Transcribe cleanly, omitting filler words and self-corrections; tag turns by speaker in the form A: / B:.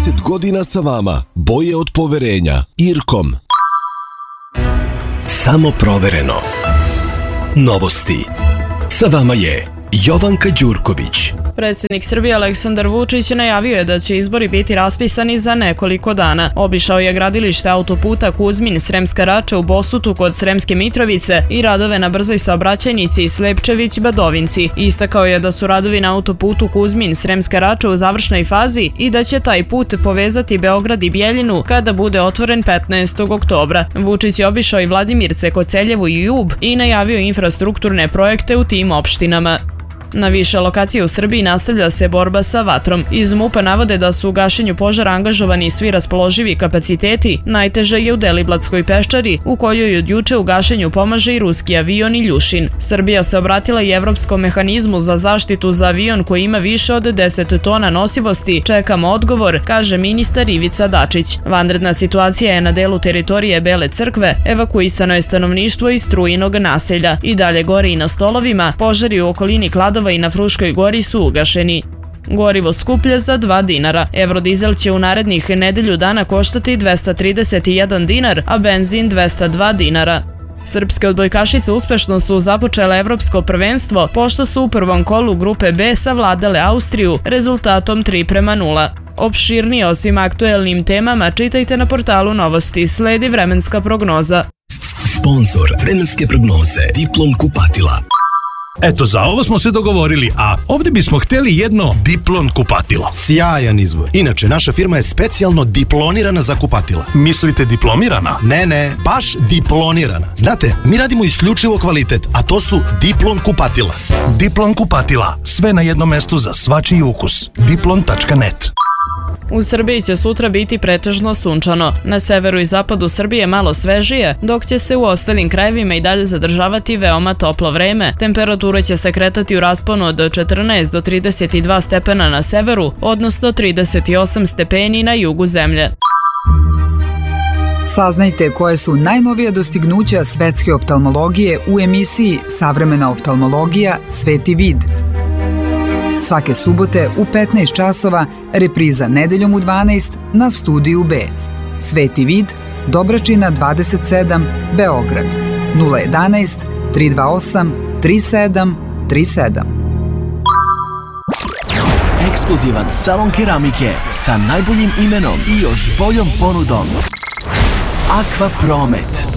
A: 30 godina sa vama. Boje od poverenja. Irkom.
B: Samo provereno. Novosti. Sa vama je Jovanka Đurković.
C: Predsjednik Srbije Aleksandar Vučić najavio je da će izbori biti raspisani za nekoliko dana. Obišao je gradilište autoputa Kuzmin-Sremska Rača u Bosutu kod Sremske Mitrovice i radove na brzoj saobraćajnici Slepčević-Badovinci. Istakao je da su radovi na autoputu Kuzmin-Sremska Rača u završnoj fazi i da će taj put povezati Beograd i Bjeljinu kada bude otvoren 15. oktobra. Vučić je obišao i Vladimirce, Koceljevu i Ub i najavio infrastrukturne projekte u tim opštinama. Na više lokacije u Srbiji nastavlja se borba sa vatrom. Iz MUP-a navode da su u gašenju požara angažovani svi raspoloživi kapaciteti. Najteže je u Deliblatskoj peščari, u kojoj od juče u gašenju pomaže i ruski avion Iljušin. Srbija se obratila i Evropskom mehanizmu za zaštitu za avion koji ima više od 10 tona nosivosti. Čekamo odgovor, kaže ministar Ivica Dačić. Vanredna situacija je na delu teritorije Bele Crkve, evakuisano je stanovništvo iz Strujinog naselja. I dalje gori i na Stolovima, požari u okolini Kladova i na Fruškoj gori su ugašeni. Gorivo skuplje za 2 dinara. Eurodizel će u narednih nedelju dana koštati 231 dinar, a benzin 202 dinara. Srpske odbojkašice uspešno su započele evropsko prvenstvo, pošto su u prvom kolu grupe B savladale Austriju rezultatom 3:0. Opširnije o svim aktuelnim temama čitajte na portalu Novosti. Sledi vremenska prognoza.
B: Sponzor vremenske prognoze Diplom kupatila.
D: Eto, za ovo smo se dogovorili, a ovdje bismo htjeli jedno Diplon kupatilo.
E: Sjajan izbor. Inače, naša firma je specijalno diplonirana za kupatila.
D: Mislite diplomirana?
E: Ne, baš diplonirana. Znate, mi radimo isključivo kvalitet, a to su Diplon kupatila.
D: Diplon kupatila. Sve na jednom mestu za svačiji ukus. Diplon.net.
C: U Srbiji će sutra biti pretežno sunčano. Na severu i zapadu Srbije malo svežije, dok će se u ostalim krajevima i dalje zadržavati veoma toplo vreme. Temperature će se kretati u rasponu od 14 do 32 stepena na severu, odnosno 38 stepeni na jugu zemlje.
F: Saznajte koje su najnovija dostignuća svetske oftalmologije u emisiji Savremena oftalmologija – Sveti vid. Svake subote u 15 časova, repriza nedeljom u 12 na Studiju B. Sveti vid, Dobračina 27, Beograd. 011 328 3737.
G: Ekskluzivan salon keramike sa najboljim imenom i još boljom ponudom. Aqua Promet.